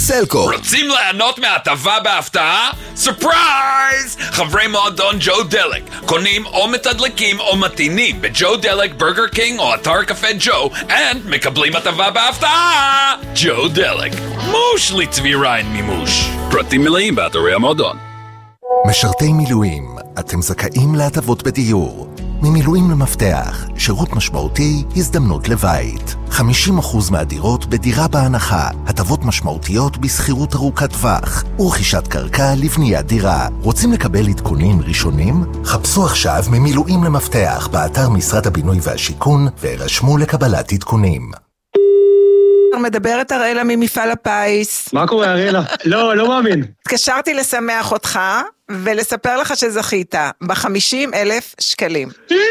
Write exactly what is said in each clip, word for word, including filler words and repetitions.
סלקום. רוצים ליהנות מהטבה בהפתעה? סופרייז! חברי מועדון ג'ו דלק קונים או מתדלקים או מתינים בג'ו דלק, ברגר קינג או אתר קפה ג'ו, and מקבלים הטבה בהפתעה! ג'ו דלק, מוש לצביריין מימוש. פרטים מלאים באתרי המועדון. משרתי מילואים, אתם זכאים להטבות בדיור. ממילואים למפתח, שירות משמעותי, הזדמנות לבית. חמישים אחוז מהדירות בדירה בהנחה, הטבות משמעותיות בסחירות ארוכת טווח, ורכישת קרקע לבניית דירה. רוצים לקבל עדכונים ראשונים? חפשו עכשיו ממילואים למפתח באתר משרד הבינוי והשיכון, והירשמו לקבלת עדכונים. מדברת אראלה ממפעל הפיס. מה קורה אראלה? לא, לא מאמין. התקשרתי לשמח אותך ולספר לך שזכית ב-חמישים אלף שקלים.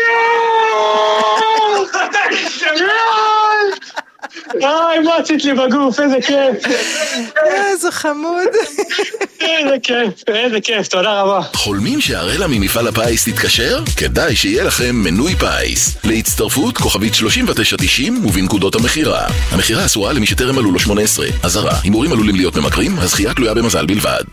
איי, מה עשית לי בגוף, איזה כיף. איזה חמוד. איזה כיף, איזה כיף, תודה רבה. חולמים שהאראלה ממפעל הפיס תתקשר? כדאי שיהיה לכם מנוי פיס. להצטרפות כוכבית שלושים ותשע תשעים ובנקודות המחירה. המחירה אסורה למי שטרם מלאו לו שמונה עשרה. אזהרה, הימורים עלולים להיות ממכרים, הזכייה תלויה במזל בלבד.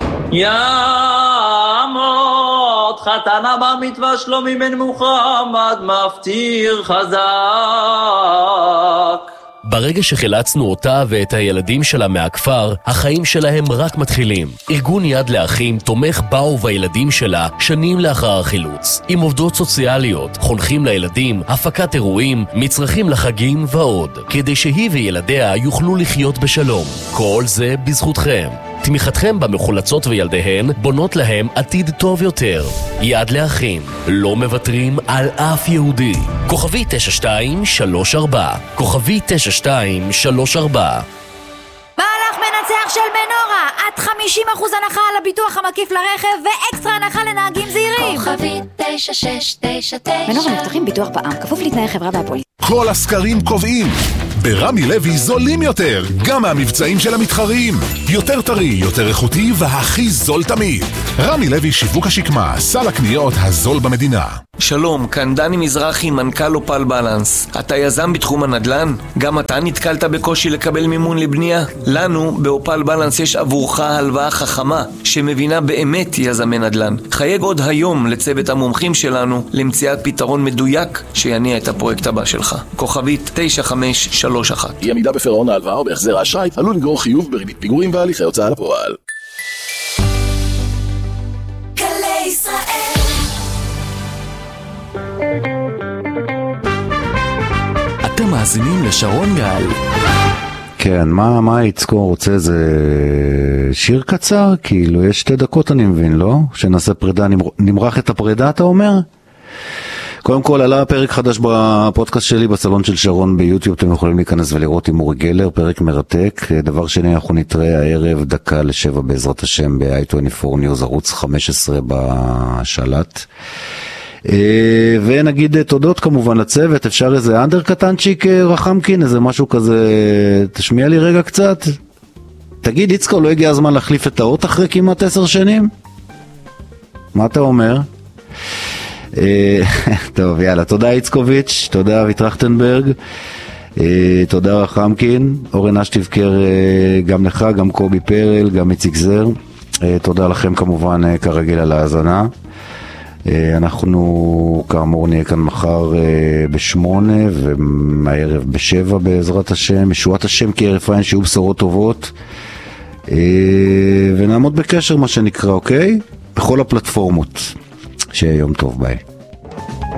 יעמוד חתנה במצווה שלומי בן מוחמד מפטיר חזק. ברגע שחילצנו אותה ואת הילדים שלה מהכפר, החיים שלהם רק מתחילים. ארגון יד לאחים תומך בה ובילדים שלה שנים לאחר החילוץ. עם עובדות סוציאליות, חונכים לילדים, הפקת אירועים, מצרכים לחגים ועוד. כדי שהיא וילדיה יוכלו לחיות בשלום. כל זה בזכותכם. תמיכתכם במחולצות וילדיהן בונות להם עתיד טוב יותר. יד לאחים, לא מוותרים על אף יהודי. כוכבי תשע שתיים שלוש ארבע, כוכבי תשע שתיים שלוש ארבע. מהלך מנצח של מנורה, עד חמישים אחוז הנחה על הביטוח המקיף לרכב ואקסטרה הנחה לנהגים זהירים. כוכבי תשע שש תשע תשע. מנורה מבטחים ביטוח בע"מ, כפוף לתנאי חברה והפוליסה. כל הסקרים קובעים, ברמי לוי זולים יותר, גם מהמבצעים של המתחרים. יותר טרי, יותר איכותי והכי זול תמיד. רמי לוי שיווק השקמה, סל הקניות הזול במדינה. שלום, כאן דני מזרחי, מנכ"ל אופל בלנס. אתה יזם בתחום הנדל"ן? גם אתה נתקלת בקושי לקבל מימון לבנייה? לנו באופל בלנס יש עבורך הלוואה חכמה שמבינה באמת יזמי נדל"ן. חייג עוד היום לצוות המומחים שלנו למציאת פתרון מדויק שיניע את הפרויקט הבא שלך. כוכבית תשע חמש שלוש אחת. אי עמידה בפירעון ההלוואה או בהחזר האשראי עלול לגרור חיוב בריבית פיגורים והליכי הוצאה לפועל. גלי ישראל. אתם מאזינים לשרון גל. כן, מה, מה יצקור רוצה? זה שיר קצר? כאילו, יש שתי דקות אני מבין, לא? שנעשה פרידה, נמרח את הפרידה, אתה אומר? קודם כל, עלה פרק חדש בפודקאסט שלי בסלון של שרון ביוטיוב, אתם יכולים להיכנס ולראות עם אורי גלר, פרק מרתק. דבר שני, אנחנו נתראה הערב דקה לשבע בעזרת השם ב-איי עשרים וארבע ניוז, ערוץ חמש עשרה בשלט. ונגיד תודות כמובן לצוות, אפשר איזה אנדר קטנצ'יק רחמקין, איזה משהו כזה, תשמיע לי רגע קצת. תגיד, יצקו, לא הגיע הזמן להחליף את האות אחרי כמעט עשר שנים? מה אתה אומר? טוב, יאללה, תודה איצקוביץ', תודה ויטרחטנברג, תודה רחמקין, אורן אשטיבקר, גם לך, גם קובי פרל, גם איציק זר, תודה לכם כמובן כרגיל על ההאזנה. אנחנו כאמור נהיה כאן מחר בשמונה ומהערב בשבע בעזרת השם, ישועת השם כי ערב עין, שיהיו בשורות טובות, ונעמוד בקשר מה שנקרא, אוקיי? בכל הפלטפורמות. שיהיה יום טוב, ביי.